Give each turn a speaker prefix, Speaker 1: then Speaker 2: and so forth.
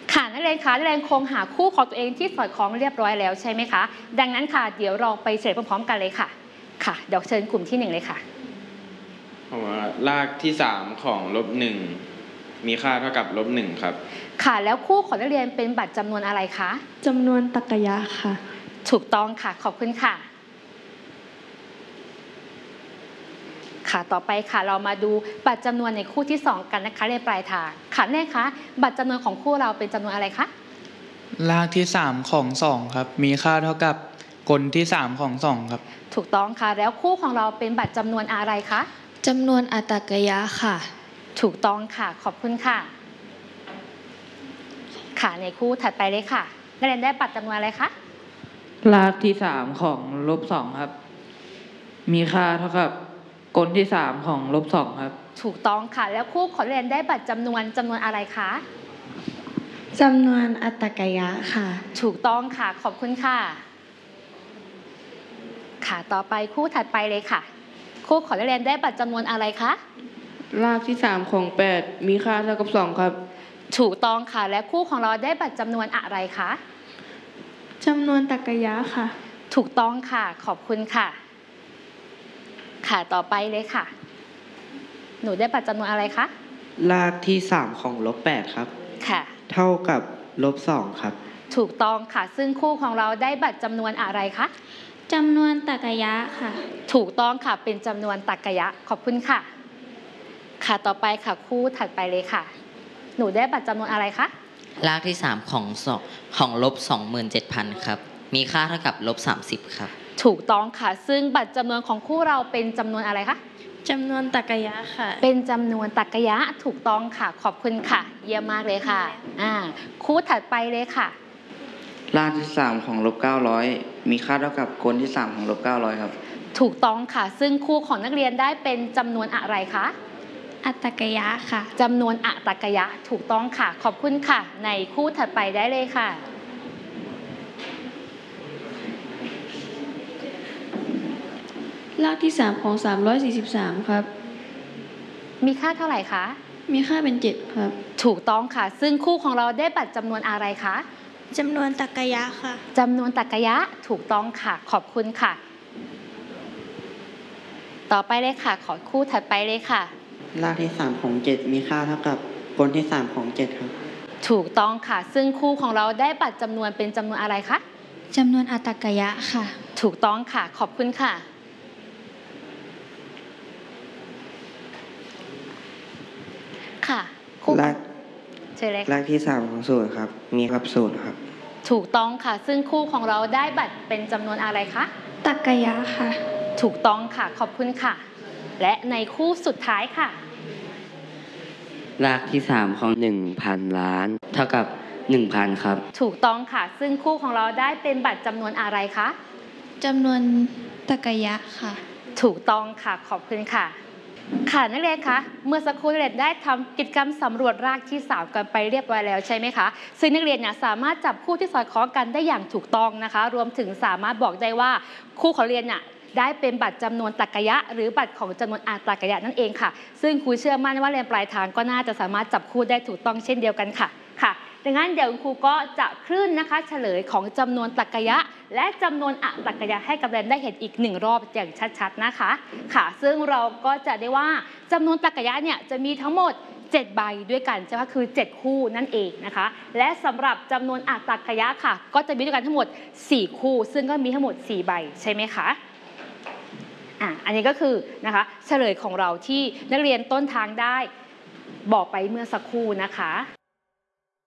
Speaker 1: ค่ะนักเรียนคะนักเรียนคงหาคู่ของตัวเองที่สอดคล้องเรียบร้อยแล้วใช่ไหมคะดังนั้นค่ะเดี๋ยวเราไปเฉลยพร้อมๆกันเลยค่ะค่ะเดี๋ยวเชิญกลุ่มที่1เลยค่ะ
Speaker 2: รากที่3ของ-1มีค่าเท่ากับ-1ครับ
Speaker 1: ค่ะแล้วคู่ของนักเรียนเป็นบัตรจำนวนอะไรคะ
Speaker 3: จำนวนตรรกะค่ะ
Speaker 1: ถูกต้องค่ะขอบคุณค่ะค่ะต่อไปค่ะเรามาดูบัตรจำนวนในคู่ที่2กันนะคะในปลายทางค่ะแน่คะบัตรจำนวนของคู่เราเป็นจำนวนอะไรคะ
Speaker 4: รากที่3ของ2ครับมีค่าเท่ากับกลที่3ของ2ครับ
Speaker 1: ถูกต้องค่ะแล้วคู่ของเราเป็นบัตรจำนวนอะไรคะ
Speaker 3: จำนวนอัตตรกะค่ะ
Speaker 1: ถูกต้องค่ะขอบคุณค่ะค่ะในคู่ถัดไปเลยค่ะนักเรียนได้บัตรจำนวนอะไรคะ
Speaker 5: รากที่3ของ-2ครับมีค่าเท่ากับกลที่3ของ-2ครับ
Speaker 1: ถูกต้องค่ะแล้วคู่ของนักเรียนได้บัตรจำนวนอะไรคะ
Speaker 3: จำนวนอัตตรกะค่ะ
Speaker 1: ถูกต้องค่ะขอบคุณค่ะค่ะต่อไปคู่ถัดไปเลยค่ะคู่ของนักเรียนได้บัตรจำนวนอะไรคะ
Speaker 5: รากที่3ของ8มีค่าเท่ากับ2ครับ
Speaker 1: ถูกต้องค่ะและคู่ของเราได้บัตรจำนวนอะไรคะ
Speaker 3: จำนวนตรรกะค่ะ
Speaker 1: ถูกต้องค่ะขอบคุณค่ะค่ะต่อไปเลยค่ะหนูได้บัตรจำนวนอะไรคะ
Speaker 6: รากที่3ของ-8ครับ
Speaker 1: ค่ะ
Speaker 6: เท่ากับ-2ครับ
Speaker 1: ถูกต้องค่ะซึ่งคู่ของเราได้บัตรจำนวนอะไรคะ
Speaker 3: จำนวนตรรกะค่ะ
Speaker 1: ถูกต้องค่ะเป็นจำนวนตรรกะขอบคุณค่ะค่ะต่อไปค่ะคู่ถัดไปเลยค่ะหนูได้บัตรจำนวนอะไรคะ
Speaker 7: รากที่3ของ-27,000ครับมีค่าเท่ากับ-30ครับ
Speaker 1: ถูกต้องค่ะซึ่งบัตรจำนวนของคู่เราเป็นจำนวนอะไรคะ
Speaker 3: จำนวนตรรกะค่ะ
Speaker 1: เป็นจำนวนตรรกะถูกต้องค่ะขอบคุณค่ะเยี่ยมมากเลยค่ะคู่ถัดไปเลยค่ะ
Speaker 6: รากที่3ของ-900มีค่าเท่ากับกลที่3ของ-900ครับ
Speaker 1: ถูกต้องค่ะซึ่งคู่ของนักเรียนได้เป็นจำนวนอะไรคะ
Speaker 3: อัตตรกะค่ะ
Speaker 1: จำนวนอัตตรกะถูกต้องค่ะขอบคุณค่ะในคู่ถัดไปได้เลยค่ะ
Speaker 3: รากที่3ของ343ครับ
Speaker 1: มีค่าเท่าไหร่คะ
Speaker 3: มีค่าเป็น7ครับ
Speaker 1: ถูกต้องค่ะซึ่งคู่ของเราได้บัตรจำนวนอะไรคะ
Speaker 3: จำนวนตรรกะค่ะ
Speaker 1: จำนวนตรรกะถูกต้องค่ะขอบคุณค่ะต่อไปเลยค่ะขอคู่ถัดไปเลยค่ะ
Speaker 6: รากที่3ของ7มีค่าเท่ากับกลที่3ของ7ครับ
Speaker 1: ถูกต้องค่ะซึ่งคู่ของเราได้บัตรจำนวนเป็นจำนวนอะไรคะ
Speaker 3: จำนวนอัตตรกะค่ะ
Speaker 1: ถูกต้องค่ะขอบคุณค่ะค่ะ
Speaker 6: เชิญเลยรากที่3ของ0ครับมีครับ0ครับ
Speaker 1: ถูกต้องค่ะซึ่งคู่ของเราได้บัตรเป็นจำนวนอะไรคะ
Speaker 3: ตรรกะค่ะ
Speaker 1: ถูกต้องค่ะขอบคุณค่ะและในคู่สุดท้ายค่ะ
Speaker 8: รากที่3ของ1,000 ล้านเท่ากับ1,000ครับ
Speaker 1: ถูกต้องค่ะซึ่งคู่ของเราได้เป็นบัตรจำนวนอะไรคะ
Speaker 3: จำนวนตรรกะค่ะ
Speaker 1: ถูกต้องค่ะขอบคุณค่ะค่ะนักเรียนคะเมื่อสักครู่นักเรียนได้ทำกิจกรรมสำรวจรากที่3กันไปเรียบร้อยแล้วใช่ไหมคะซึ่งนักเรียนเนี่ยสามารถจับคู่ที่สอดคล้องกันได้อย่างถูกต้องนะคะรวมถึงสามารถบอกได้ว่าคู่ของเรียนเนี่ยได้เป็นบัตรจำนวนตรรกะหรือบัตรของจำนวนอัตตรกะนั่นเองค่ะซึ่งครูเชื่อมั่นว่าเรียนปลายทางก็น่าจะสามารถจับคู่ได้ถูกต้องเช่นเดียวกันค่ะดังนั้นเดี๋ยวครูก็จะขึ้นนะคะเฉลยของจำนวนตรรกะและจำนวนอัตตรกะให้กับเรียนได้เห็นอีก1รอบอย่างชัดๆนะคะซึ่งเราก็จะได้ว่าจำนวนตรรกะเนี่ยจะมีทั้งหมด7ใบด้วยกันใช่ไหมคือ7คู่นั่นเองนะคะและสำหรับจำนวนอัตตรกะค่ะก็จะมีด้วยกันทั้งหมด4คู่ซึ่งก็มีทั้งหมด4ใบใช่ไหมคะอันนี้ก็คือนะคะเฉลยของเราที่นักเรียนต้นทางได้บอกไปเมื่อสักครู่นะคะ